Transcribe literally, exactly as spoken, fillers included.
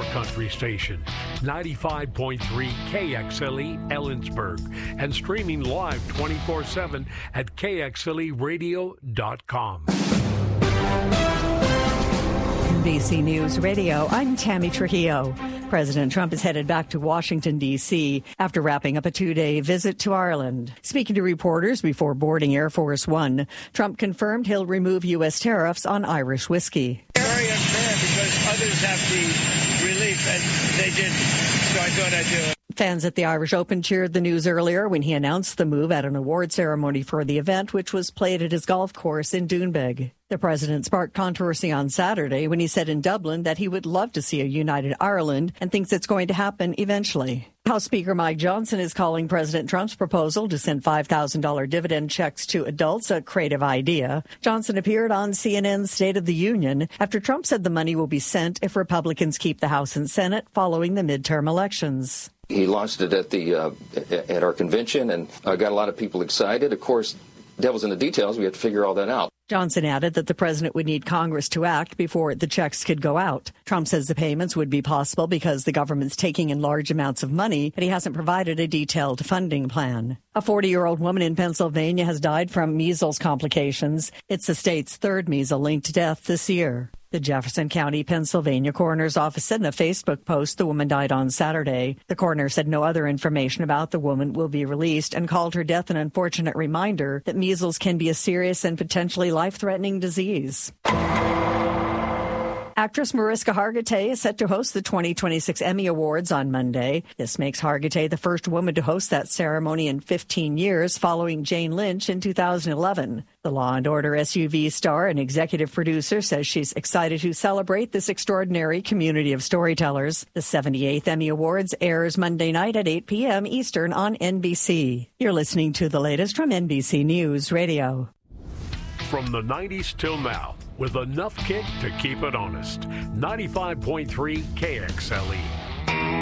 your country station, ninety-five point three K X L E Ellensburg, and streaming live twenty-four seven at K X L E radio dot com. N B C News Radio, I'm Tammy Trujillo. President Trump is headed back to Washington, D C after wrapping up a two-day visit to Ireland. Speaking to reporters before boarding Air Force One, Trump confirmed he'll remove U S tariffs on Irish whiskey. Very unfair because others have the relief and they didn't, so I thought I'd do it. Fans at the Irish Open cheered the news earlier when he announced the move at an award ceremony for the event, which was played at his golf course in Doonbeg. The president sparked controversy on Saturday when he said in Dublin that he would love to see a united Ireland and thinks it's going to happen eventually. House Speaker Mike Johnson is calling President Trump's proposal to send five thousand dollars dividend checks to adults a creative idea. Johnson appeared on C N N's State of the Union after Trump said the money will be sent if Republicans keep the House and Senate following the midterm elections. He launched it at the uh, at our convention and uh, got a lot of people excited. Of course, devil's in the details. We have to figure all that out. Johnson added that the president would need Congress to act before the checks could go out. Trump says the payments would be possible because the government's taking in large amounts of money, but he hasn't provided a detailed funding plan. A forty-year-old woman in Pennsylvania has died from measles complications. It's the state's third measles-linked death this year. The Jefferson County, Pennsylvania coroner's office said in a Facebook post the woman died on Saturday. The coroner said no other information about the woman will be released and called her death an unfortunate reminder that measles can be a serious and potentially life-threatening disease. Actress Mariska Hargitay is set to host the twenty twenty-six Emmy Awards on Monday. This makes Hargitay the first woman to host that ceremony in fifteen years, following Jane Lynch in two thousand eleven. The Law and Order S U V star and executive producer says she's excited to celebrate this extraordinary community of storytellers. The seventy-eighth Emmy Awards airs Monday night at eight p.m. Eastern on N B C. You're listening to the latest from N B C News Radio. From the nineties till now, with enough kick to keep it honest. ninety-five point three K X L E.